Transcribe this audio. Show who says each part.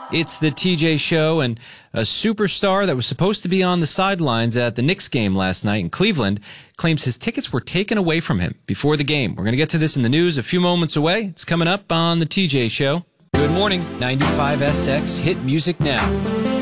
Speaker 1: It's the TJ Show, and a superstar that was supposed to be on the sidelines at the Knicks game last night in Cleveland claims his tickets were taken away from him before the game. We're going to get to this in the news a few moments away. It's coming up on the TJ Show. Good morning, 95SX Hit Music Now.